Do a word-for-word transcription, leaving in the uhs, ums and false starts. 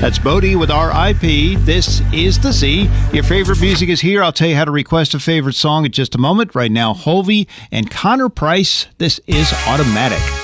That's Bodie with R I P. This is The Z. Your favorite music is here. I'll tell you how to request a favorite song in just a moment. Right now, Hovey and Connor Price. This is Automatic.